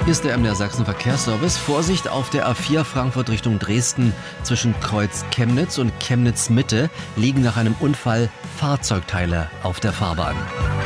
Hier ist der MDR Sachsen Verkehrsservice. Vorsicht auf der A4 Frankfurt Richtung Dresden. Zwischen Kreuz Chemnitz und Chemnitz Mitte liegen nach einem Unfall Fahrzeugteile auf der Fahrbahn.